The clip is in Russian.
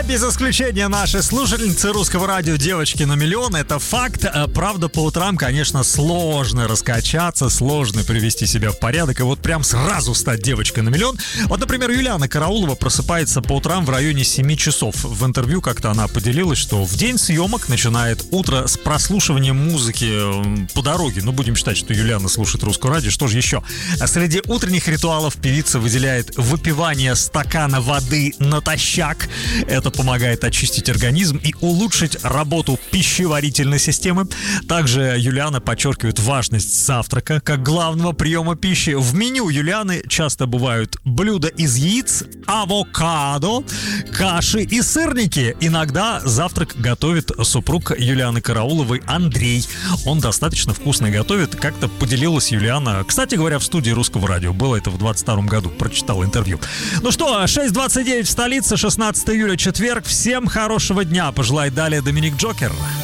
без исключения наши слушательницы русского радио девочки на миллион. Это факт. Правда, по утрам, конечно, сложно раскачаться, сложно привести себя в порядок и вот прям сразу стать девочкой на миллион. Вот, например, Юлиана Караулова просыпается по утрам в районе 7 часов. В интервью как-то она поделилась, что в день съемок начинает утро с прослушивания музыки по дороге. Ну, будем считать, что Юлиана слушает русское радио. Что же еще? А среди утренних ритуалов певица выделяет выпивание стакана воды натощак. Это помогает очистить организм и улучшить работу пищеварительной системы. Также Юлиана подчеркивает важность завтрака как главного приема пищи. В меню Юлианы часто бывают блюда из яиц, авокадо, каши и сырники. Иногда завтрак готовит супруг Юлианы Карауловой Андрей. Он достаточно вкусно готовит. Как-то поделилась Юлиана, кстати говоря, в студии русского радио. Было это в 22 году. Прочитал интервью. Ну что, 6:29 в столице, 16 июля, четверг. Всем хорошего дня. Пожелает далее Доминик Джокер.